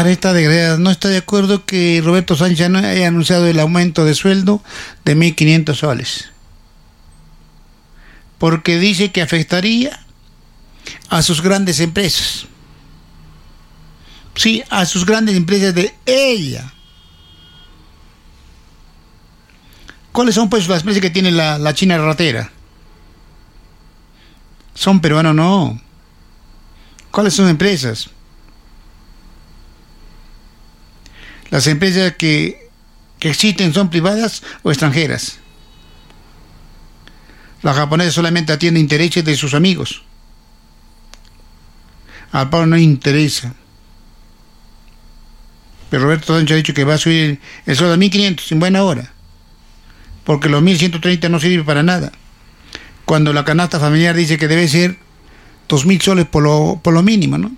Ahora está degradada. No está de acuerdo que Roberto Sánchez no haya anunciado el aumento de sueldo de 1.500 soles. Porque dice que afectaría a sus grandes empresas. Sí, a sus grandes empresas de ella. ¿Cuáles son pues las empresas que tiene la China ratera? ¿Son peruanos? No. ¿Cuáles son empresas? Las empresas que existen son privadas o extranjeras. La japonesa solamente atiende intereses de sus amigos. Al pueblo no interesa. Pero Roberto Sánchez ha dicho que va a subir el sueldo a 1.500 en buena hora. Porque los 1.130 no sirve para nada. Cuando la canasta familiar dice que debe ser 2.000 soles por lo mínimo, ¿no?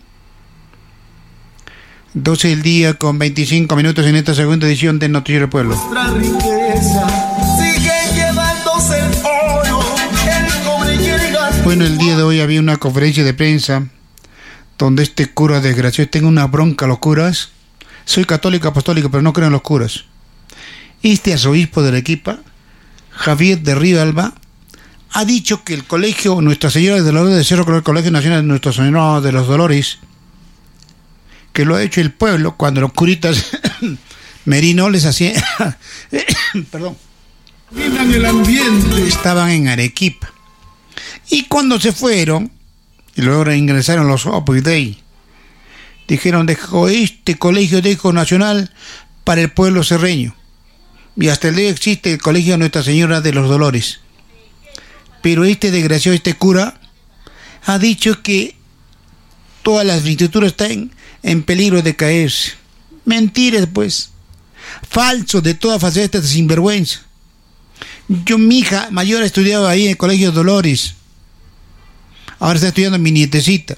12 del día con 25 minutos en esta segunda edición de Noticiero del Pueblo. Nuestra riqueza sigue llevándose el oro, el cobre y el gas. Bueno, el día de hoy había una conferencia de prensa donde este cura desgraciado, tengo una bronca a los curas. Soy católico apostólico, pero no creo en los curas. Este arzobispo de Arequipa, Javier de Rivalba, ha dicho que el colegio Nuestra Señora de Dolores de Cerro, el Colegio Nacional de Nuestra Señora de los Dolores, que lo ha hecho el pueblo cuando los curitas Merino les hacían perdón, el ambiente. estaban en Arequipa, y cuando se fueron y luego ingresaron los Opus Dei, dijeron: dejó este colegio de hijo nacional para el pueblo cerreño, y hasta el día existe el colegio Nuestra Señora de los Dolores. Pero este desgraciado, este cura, ha dicho que todas las infraestructuras están en peligro de caerse. Mentiras, pues. Falso de toda faceta, de sinvergüenza. Mi hija mayor ha estudiado ahí en el colegio Dolores. Ahora está estudiando mi nietecita.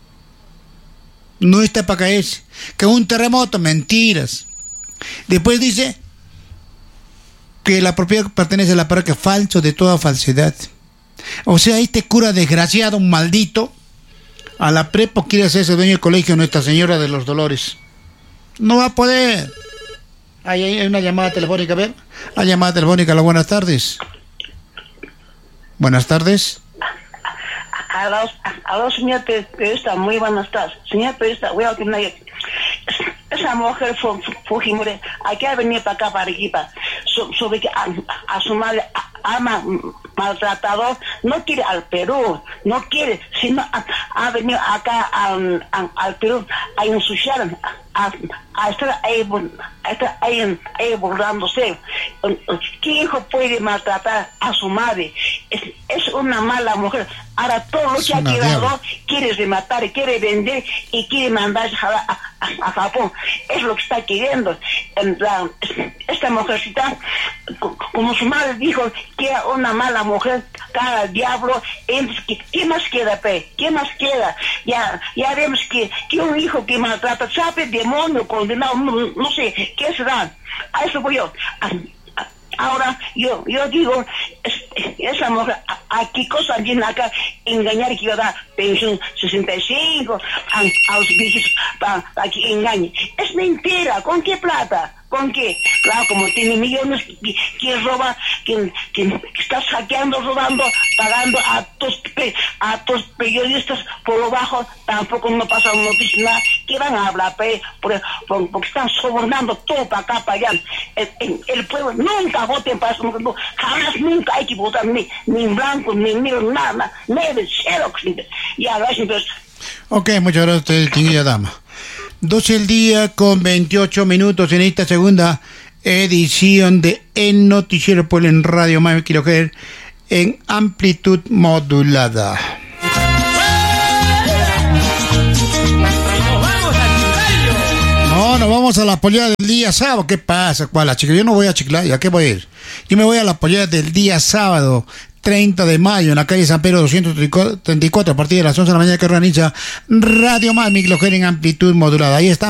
No está para caerse. Que un terremoto, mentiras. Después dice que la propiedad pertenece a la parroquia. Falso de toda falsedad. O sea, este cura desgraciado, un maldito, a la prepo quiere hacerse dueño del colegio Nuestra Señora de los Dolores. No va a poder. Hay una llamada telefónica, a ver. La llamada telefónica, hola, buenas tardes. Buenas tardes. Aló, señor periodista, muy buenas tardes. Señor periodista, voy a opinar. Esa mujer Fujimori, aquí ha venido para acá, para Arequipa, sobre que a su madre ama maltratador, no quiere al Perú, no quiere, sino ha venido acá al Perú a ensuciar, a estar ahí burlándose. ¿Qué hijo puede maltratar a su madre? Es una mala mujer. Ahora todo lo que ha quedado quiere rematar, quiere vender y quiere mandar a Japón. Es lo que está queriendo. Esta mujercita, como su madre dijo que era una mala mujer, cada diablo, ¿qué más queda, pe? ¿Qué más queda? Ya vemos que un hijo que maltrata, sabe, demonio, condenado, no sé, ¿qué será? A eso voy yo. Ahora, yo digo, esa mujer, ¿a qué cosa viene acá engañar que yo da pensión 65 a los viejitos para que engañe? Es mentira. ¿Con qué plata? ¿Con qué? Claro, como tiene millones que roba, que está saqueando, robando, pagando a tus periodistas por lo bajo, tampoco no pasa noticia nada. ¿Qué van a hablar, pe? Porque están sobornando todo para acá, para allá. El pueblo nunca voten para eso, jamás, nunca hay que votar ni en blanco, ni en negro, nada, cero. Ya, gracias. Ok, muchas gracias, querida dama. 12 del día con 28 minutos en esta segunda edición de El Noticiero Pueblo en Radio Mami Kiloher en amplitud modulada. No, nos vamos a la pollera del día sábado. ¿Qué pasa? ¿Cuál? La chica, yo no voy a Chiclayo. ¿A qué voy a ir? Yo me voy a la pollera del día sábado 30 de mayo en la calle San Pedro 234 a partir de las 11 de la mañana, que organiza Radio Mami Kiloher en amplitud modulada. Ahí está.